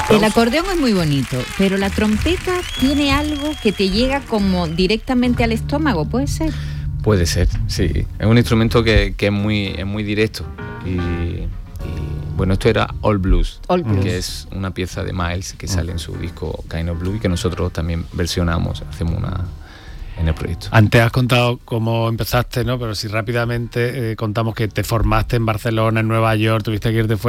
El acordeón es muy bonito, pero la trompeta tiene algo que te llega como directamente al estómago, ¿puede ser? Puede ser, sí. Es un instrumento que es muy directo. Y bueno, esto era All Blues, que es una pieza de Miles que sale en su disco Kind of Blue y que nosotros también versionamos, hacemos una en el proyecto. Antes has contado cómo empezaste, ¿no? Pero si rápidamente contamos que te formaste en Barcelona, en Nueva York, tuviste que irte fuera.